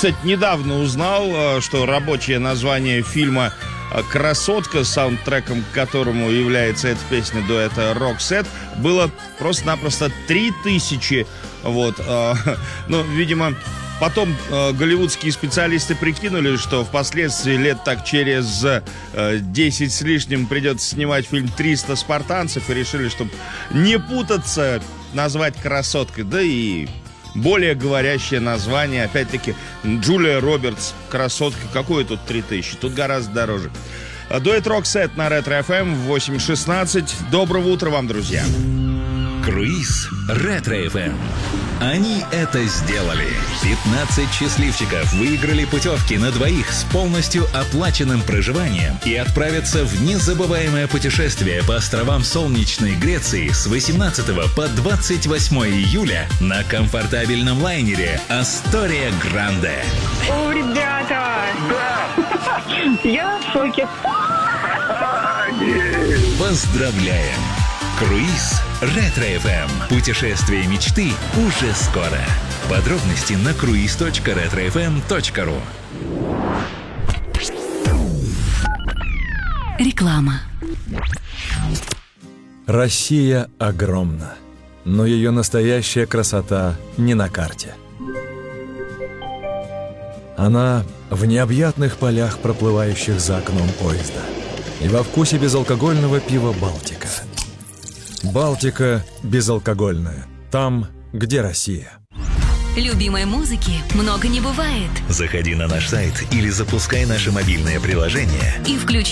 кстати, недавно узнал, что рабочее название фильма «Красотка», саундтреком к которому является эта песня дуэта Roxette, было просто-напросто 3000. Вот. Ну, видимо, потом голливудские специалисты прикинули, что впоследствии лет так через 10 с лишним придется снимать фильм «300 спартанцев», и решили, чтобы не путаться, назвать «Красоткой». Да и более говорящее название, опять-таки, Джулия Робертс, «Красотка». Какое тут 3000? Тут гораздо дороже. Дуэт Roxette на Ретро FM в 8:16. Доброго утра вам, друзья. Круиз Ретро FM. Они это сделали. 15 счастливчиков выиграли путевки на двоих с полностью оплаченным проживанием и отправятся в незабываемое путешествие по островам солнечной Греции с 18 по 28 июля на комфортабельном лайнере «Астория Гранде». О, ребята! Да! Я в шоке. Поздравляем! Круиз Ретро FM. Путешествие мечты уже скоро. Подробности на cruise.retrofm.ru. Реклама. Россия огромна, но ее настоящая красота не на карте. Она в необъятных полях, проплывающих за окном поезда, и во вкусе безалкогольного пива «Балтика». «Балтика» безалкогольная. Там, где Россия. Любимой музыки много не бывает. Заходи на наш сайт или запускай наше мобильное приложение И включи